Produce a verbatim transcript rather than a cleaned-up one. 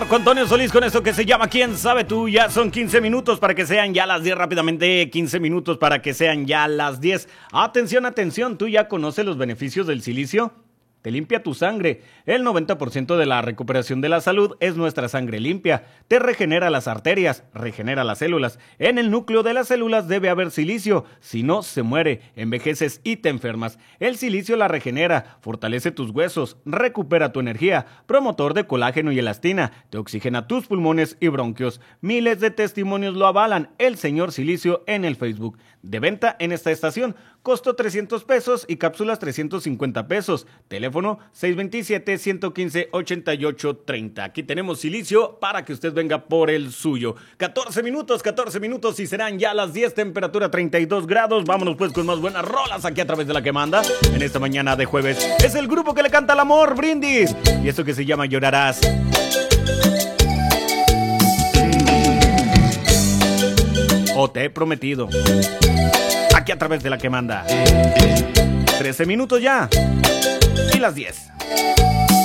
Marco Antonio Solís con esto que se llama ¿Quién sabe tú? Ya son quince minutos para que sean ya las diez rápidamente, quince minutos para que sean ya las diez. Atención, atención, ¿tú ya conoces los beneficios del silicio? Te limpia tu sangre. El noventa por ciento de la recuperación de la salud es nuestra sangre limpia. Te regenera las arterias, regenera las células. En el núcleo de las células debe haber silicio. Si no, se muere, envejeces y te enfermas. El silicio la regenera, fortalece tus huesos, recupera tu energía, promotor de colágeno y elastina, te oxigena tus pulmones y bronquios. Miles de testimonios lo avalan. El señor Silicio en el Facebook. De venta en esta estación. Costo trescientos pesos y cápsulas trescientos cincuenta pesos. Teléfono seis dos siete, uno uno cinco, ocho ocho tres cero. Aquí tenemos silicio para que usted venga por el suyo. catorce minutos, catorce minutos y serán ya las diez, temperatura treinta y dos grados. Vámonos pues con más buenas rolas aquí a través de la que manda. En esta mañana de jueves es el grupo que le canta al amor, Brindis. Y esto que se llama Llorarás. O te he prometido. Aquí a través de la que manda. trece minutos ya. Y las diez.